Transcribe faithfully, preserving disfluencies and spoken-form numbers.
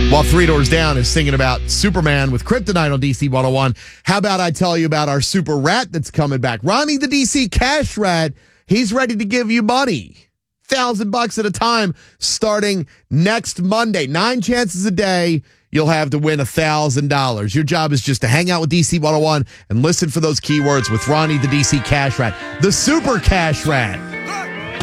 While Three Doors Down is singing about Superman with Kryptonite on D C one oh one, how about I tell you about our super rat that's coming back? Ronnie the D C Cash Rat, he's ready to give you money. Thousand bucks at a time starting next Monday. Nine chances a day you'll have to win a thousand dollars. Your job is just to hang out with D C one oh one and listen for those keywords with Ronnie the D C Cash Rat, the super Cash Rat.